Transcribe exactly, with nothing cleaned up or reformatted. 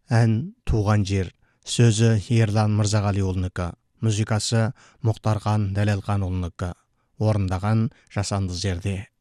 Ән «Туған жер», сөзі Ерлан Мырзағалиұлынікі, музыкасы Мұхтархан Дәлелханұлынікі. Орындаған Жасанды жерде.